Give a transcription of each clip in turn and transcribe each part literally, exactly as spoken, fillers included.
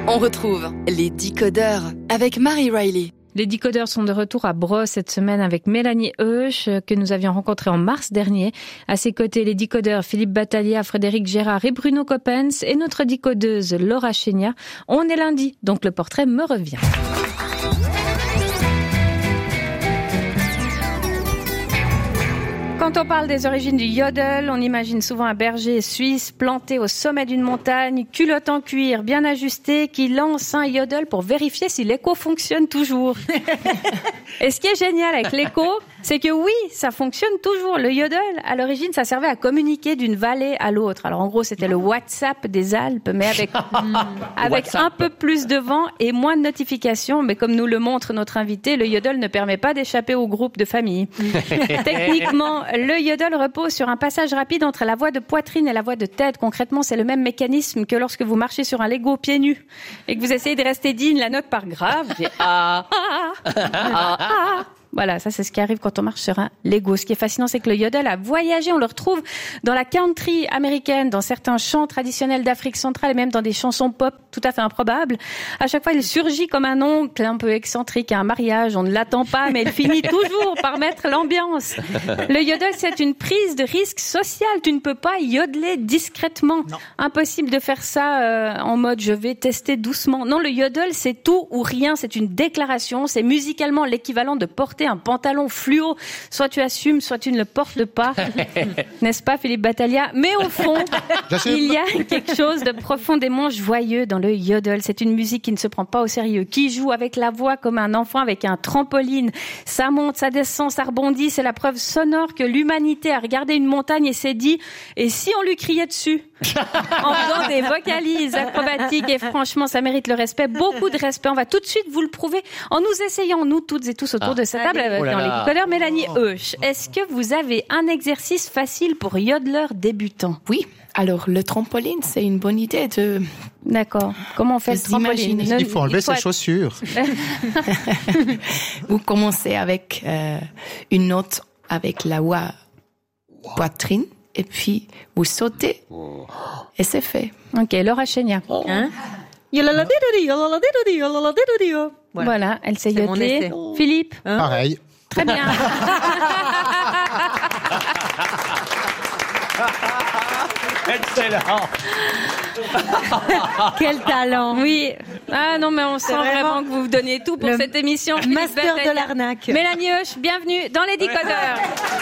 On retrouve les Décodeurs avec Marie Riley. Les Décodeurs sont de retour à Brosse cette semaine avec Mélanie Heusch, que nous avions rencontrée en mars dernier. À ses côtés, les Décodeurs Philippe Battaglia, Frédéric Gérard et Bruno Coppens et notre décodeuse Laura Chénia. On est lundi, donc le portrait me revient. Quand on parle des origines du yodel, on imagine souvent un berger suisse planté au sommet d'une montagne, culotte en cuir bien ajustée, qui lance un yodel pour vérifier si l'écho fonctionne toujours. Et ce qui est génial avec l'écho, c'est que oui, ça fonctionne toujours. Le yodel, à l'origine, ça servait à communiquer d'une vallée à l'autre. Alors en gros, c'était le WhatsApp des Alpes, mais avec, avec un peu plus de vent et moins de notifications. Mais comme nous le montre notre invité, le yodel ne permet pas d'échapper au groupe de famille. Techniquement, le yodel repose sur un passage rapide entre la voie de poitrine et la voie de tête. Concrètement, c'est le même mécanisme que lorsque vous marchez sur un Lego pieds nus et que vous essayez de rester digne, la note part grave. C'est ah, ah, ah, ah. Voilà, ça c'est ce qui arrive quand on marche sur un Lego. Ce qui est fascinant, c'est que le yodel a voyagé. On le retrouve dans la country américaine, dans certains chants traditionnels d'Afrique centrale et même dans des chansons pop tout à fait improbables. À chaque fois, il surgit comme un oncle un peu excentrique à un mariage. On ne l'attend pas, mais il finit toujours par mettre l'ambiance. Le yodel, c'est une prise de risque social. Tu ne peux pas yodeler discrètement. Non. Impossible de faire ça euh, en mode je vais tester doucement. Non, le yodel, c'est tout ou rien. C'est une déclaration. C'est musicalement l'équivalent de porter un pantalon fluo, soit tu assumes, soit tu ne le portes pas, n'est-ce pas Philippe Battaglia? Mais au fond, il y a quelque chose de profondément joyeux dans le yodel. C'est une musique qui ne se prend pas au sérieux, qui joue avec la voix comme un enfant avec un trampoline. Ça monte, ça descend, ça rebondit. C'est la preuve sonore que l'humanité a regardé une montagne et s'est dit, et si on lui criait dessus? En faisant des vocalises acrobatiques, et franchement, ça mérite le respect, beaucoup de respect. On va tout de suite vous le prouver en nous essayant, nous toutes et tous autour ah. de cette table, Allez. dans oh les Décodeurs. Mélanie Heusch, est-ce que vous avez un exercice facile pour yodeleurs débutants? Oui. Alors, le trampoline, c'est une bonne idée de... D'accord. Comment on fait le trampoline? Il faut enlever il faut ses être... chaussures. Vous commencez avec euh, une note avec la voix poitrine. Et puis, vous sautez, et c'est fait. Ok, Laura Chénia. Hein? Voilà, elle s'est yodée. Philippe? Hein? Pareil. Très bien. Excellent. Quel talent. Oui. Ah non, mais on sent vraiment... vraiment que vous vous donnez tout pour cette émission. Master de l'arnaque. Mélanie Heusch, bienvenue dans les Décodeurs.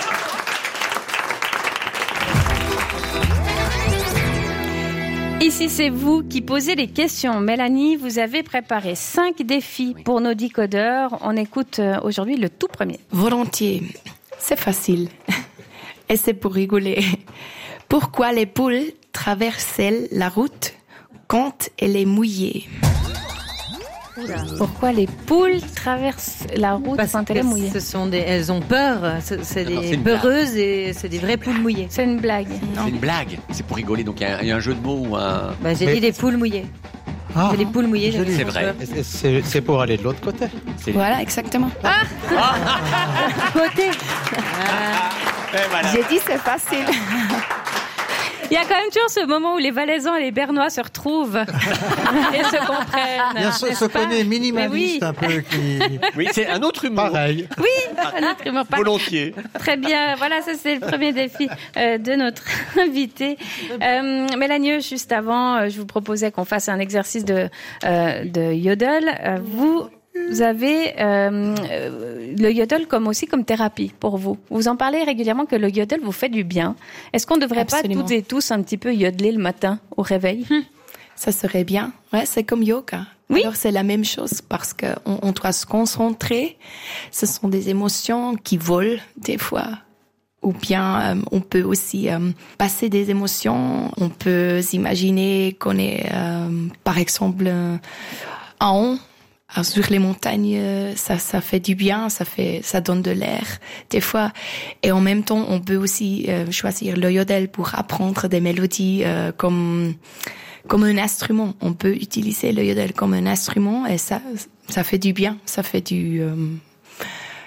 Ici, c'est vous qui posez les questions. Mélanie, vous avez préparé cinq défis pour nos décodeurs. On écoute aujourd'hui le tout premier. Volontiers. C'est facile. Et c'est pour rigoler. Pourquoi les poules traversent la route quand elle est mouillée? Pourquoi les poules traversent la route Parce quand elle est mouillée? Ce sont des, elles ont peur. C'est, c'est des c'est peureuses et c'est des vraies poules mouillées. C'est une blague. Non. C'est une blague. C'est pour rigoler. Donc il y, y a un jeu de mots ou un. Bah, j'ai Mais... dit des poules mouillées. Ah. C'est des poules mouillées. C'est, c'est vrai. C'est, c'est pour aller de l'autre côté. C'est... Voilà, exactement. Ah. Ah. Côté. Ah. Voilà. J'ai dit c'est facile. Il y a quand même toujours ce moment où les Valaisans et les Bernois se retrouvent et se comprennent. Il y a ce, ce côté minimaliste oui. un peu qui... Oui, c'est un autre humour. Pareil. Oui, un autre humour. Volontiers. Très bien. Voilà, ça c'est le premier défi euh, de notre invité. Euh, Mélanie, juste avant, euh, je vous proposais qu'on fasse un exercice de, euh, de yodel. Euh, vous... Vous avez euh, le yodel comme aussi comme thérapie pour vous. Vous en parlez régulièrement que le yodel vous fait du bien. Est-ce qu'on ne devrait Absolument. pas toutes et tous un petit peu yodeler le matin au réveil? Ça serait bien. Ouais, c'est comme yoga. Oui. Alors c'est la même chose parce que on, on doit se concentrer. Ce sont des émotions qui volent des fois. Ou bien euh, on peut aussi euh, passer des émotions. On peut s'imaginer qu'on est euh, par exemple euh, en haut. Alors, sur les montagnes, ça, ça fait du bien, ça fait, ça donne de l'air, des fois. Et en même temps, on peut aussi euh, choisir le yodel pour apprendre des mélodies euh, comme, comme un instrument. On peut utiliser le yodel comme un instrument et ça, ça fait du bien, ça fait du, euh,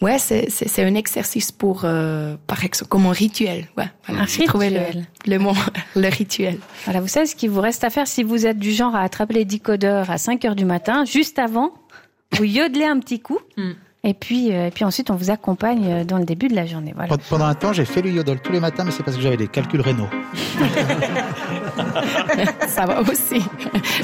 Ouais, c'est, c'est, c'est un exercice pour, euh, par exemple, comme un rituel. Ouais, voilà, un j'ai trouvé le, le mot, le rituel. Voilà, vous savez ce qu'il vous reste à faire si vous êtes du genre à attraper les décodeurs à cinq heures du matin, juste avant, vous yodelez un petit coup. Mm. Et puis, euh, et puis ensuite, on vous accompagne dans le début de la journée. Voilà. Pendant un temps, j'ai fait le yodel tous les matins, mais c'est parce que j'avais des calculs rénaux. Ça va aussi.